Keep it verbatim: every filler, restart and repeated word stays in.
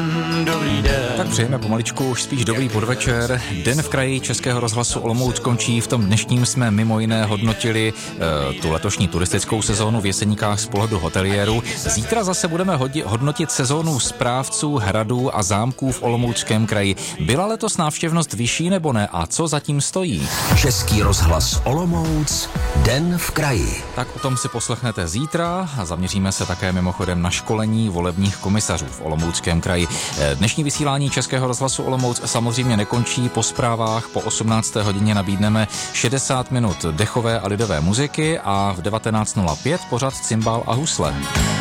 Dobrý den. Tak přejeme pomaličku už spíš dobrý podvečer. Den v kraji Českého rozhlasu Olomouc končí. V tom dnešním jsme mimo jiné hodnotili e, tu letošní turistickou sezónu v Jeseníkách z pohledu hoteliérů. Zítra zase budeme hodit, hodnotit sezónu správců hradů a zámků v Olomouckém kraji. Byla letos návštěvnost vyšší nebo ne a co zatím stojí? Český rozhlas Olomouc, Den v kraji. Tak o tom si poslechnete zítra a zaměříme se také mimochodem na školení volebních komisařů v Olomouckém kraji. Dnešní vysílání Českého rozhlasu Olomouc samozřejmě nekončí. Po zprávách po osmnácté hodině nabídneme šedesát minut dechové a lidové muziky a v devatenáct nula pět pořad Cimbál a husle.